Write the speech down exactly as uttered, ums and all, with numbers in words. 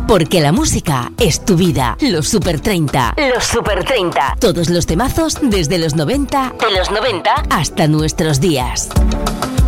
Porque la música es tu vida. Los Super treinta. Los Super treinta. Todos los temazos desde los noventa, de los noventa hasta nuestros días.